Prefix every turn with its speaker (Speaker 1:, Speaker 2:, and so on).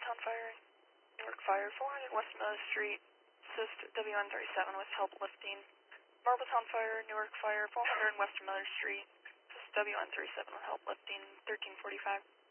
Speaker 1: Marbletown Fire, Newark Fire, 400 West Miller Street, assist WN37 with help lifting. Marbletown Fire, Newark Fire, 400 West Miller Street, assist WN37 with help lifting, 1345.